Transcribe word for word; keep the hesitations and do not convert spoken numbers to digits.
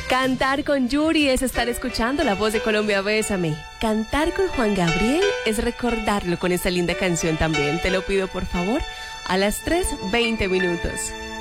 Cantar con Yuri es estar escuchando la voz de Colombia, Bésame. Cantar con Juan Gabriel es recordarlo con esta linda canción también. Te lo pido por favor a las tres veinte minutos.